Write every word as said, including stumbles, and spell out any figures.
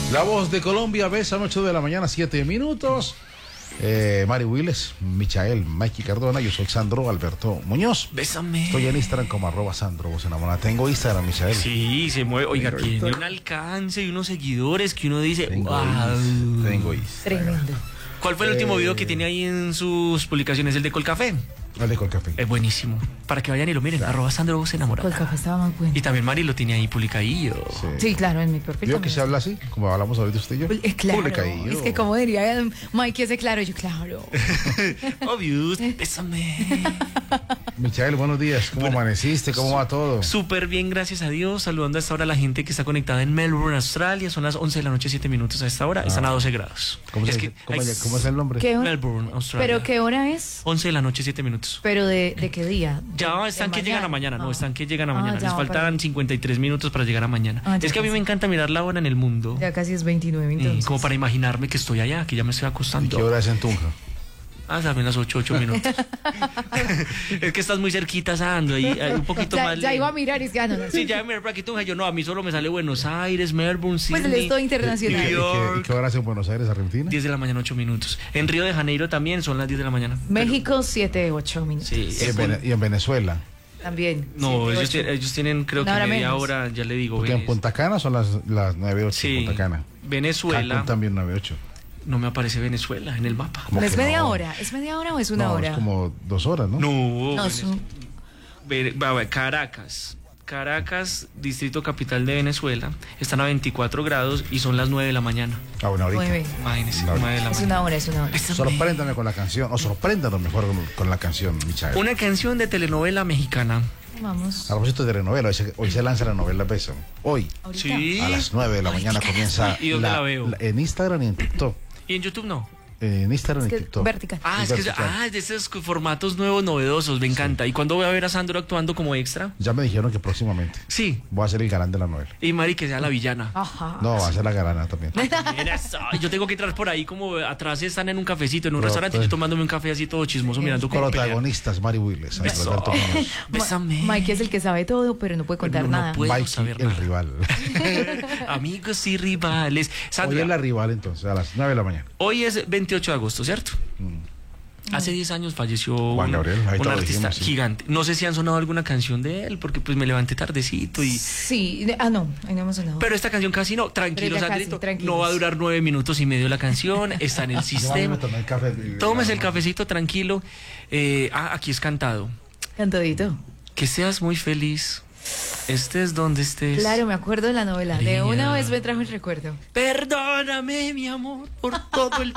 La Voz de Colombia, Bésame, ocho de la mañana, siete minutos. Eh, Mari Willes, Michael, Mikey Cardona, yo soy Sandro Alberto Muñoz. Bésame. Estoy en Instagram como arroba Sandro Voz Enamorada. Tengo Instagram, Michael. Sí, se mueve. Oiga, Tengo tiene Instagram. un alcance y unos seguidores que uno dice, Tengo wow. Instagram. Tengo Instagram. Tremendo. ¿Cuál fue el último Eh, video que tiene ahí en sus publicaciones? El de Colcafé. Dale con café. Es buenísimo. Para que vayan y lo miren. Arroba Sandro Voz El Enamorada. café estaba muy bueno. Y también Mari lo tiene ahí publicadillo. Sí, claro, en mi perfil. ¿Vio también que se está. habla así? Como hablamos ahorita usted y yo. Es claro. Publicadillo. Es que como diría Mike ese claro, yo claro. Obvio, bésame. Michael, buenos días. ¿Cómo amaneciste? ¿Cómo va todo? Súper bien, gracias a Dios. Saludando a esta hora a la gente que está conectada en Melbourne, Australia. Son las once de la noche, siete minutos a esta hora. Están a doce grados. ¿Cómo, es se- que cómo- hay- cómo es el nombre? ¿Qué hora? Melbourne, Australia. ¿Pero qué hora es? once de la noche, siete minutos. ¿Pero de, de qué día? Ya ¿De- están de que llegan a mañana, no, Ah. están que llegan a Ah, mañana. ya Les va faltan para- cincuenta y tres minutos para llegar a mañana. Ah, ya es que a mí casi. me encanta mirar la hora en el mundo. Ya casi es veintinueve, eh, entonces. como para imaginarme que estoy allá, que ya me estoy ¿Y acostando. qué hora es en Tunja? Ah, también las ocho, ocho minutos. Es que estás muy cerquita, Sandro, ahí, ahí un poquito ya, más. ya le- iba a mirar y es que ah, no, no, Sí, ya me por aquí Tunja. Yo no, a mí solo me sale Buenos Aires, Melbourne, Sydney. Pues él es todo internacional. ¿Y qué, New y qué- York. y qué hora es en Buenos Aires, Argentina? diez de la mañana, ocho minutos. En Río de Janeiro también son las diez de la mañana. México, siete, ocho minutos. Sí, Y es en, con- Vene- y en Venezuela. También. No, siete, ellos, ocho. tienen- ellos tienen creo que Una hora media menos. hora, ya le digo. Porque en Venez- Punta Cana son las, las nueve ocho Sí, en Punta Cana. Venezuela. Cancún también nueve ocho. No me aparece Venezuela en el mapa. ¿Cómo ¿No es que media no? hora? ¿Es media hora o es una No, hora? es como dos horas, ¿no? No, No, es un- Ve- va, va, Caracas. Caracas, distrito capital de Venezuela, están a veinticuatro grados y son las nueve de la mañana. Ah, bueno, ahorita. nueve. Imagínense, No, nueve de la Es mañana. una hora, es una hora. Sorpréndame con la canción, o sorpréndanos mejor con, con la canción, Michael. Una canción de telenovela mexicana. Vamos. A propósito de telenovela, hoy se, hoy se lanza la novela Bésame. Hoy, Ahorita. Sí. a las nueve de la mañana comienza ¿Y dónde la veo? en Instagram y en TikTok. Y en YouTube no. En Instagram Es y que TikTok. vertical. Ah, es que es, vertical. ah, es de esos formatos nuevos, novedosos, me encanta. ¿Y cuándo voy a ver a Sandro actuando como extra? Ya me dijeron que próximamente Sí. voy a ser el galán de la novela. Y Mari que sea la villana. Ajá. No, va a ser la galana también. Mira eso. Yo tengo que entrar por ahí como atrás están en un cafecito, en un Pero, restaurante, pues, yo tomándome un café así todo chismoso mirando cómo pelean. Protagonistas, Mari Willes, Sandro Eso. Alberto Muñoz. Bésame. Mike es el que sabe todo, pero no puede contar Pero no nada. puede. Puedo Mikey, saber el nada. rival. Amigos y rivales. Hoy Sandra, es la rival entonces, a las nueve de la mañana. hoy es veintiocho de agosto, ¿cierto? Hace diez años falleció Juan un, Gabriel, ahí un todo artista dijimos, sí. gigante. No sé si han sonado alguna canción de él, porque pues me levanté tardecito y... Sí, de- ah, no, ahí no hemos sonado. Pero esta canción casi no. Tranquilo, Pero ya casi, Sandrito. tranquilos. No va a durar nueve minutos y medio la canción. Está en el Yo me sistema. tomé el café. Tómese el cafecito tranquilo. Eh, ah, aquí es cantado. Cantadito. Que seas muy feliz. Estés donde estés. Claro, me acuerdo de la novela. De María. una vez me trajo el recuerdo. Perdóname, mi amor, por todo el